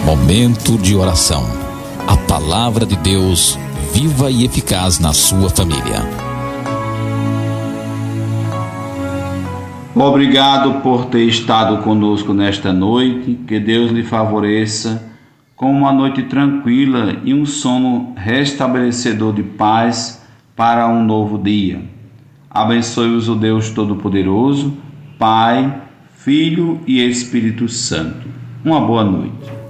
Momento de oração. A palavra de Deus, viva e eficaz na sua família. Obrigado por ter estado conosco nesta noite. Que Deus lhe favoreça com uma noite tranquila e um sono restabelecedor de paz para um novo dia. Abençoe-os o Deus Todo-Poderoso, Pai, Filho e Espírito Santo. Uma boa noite.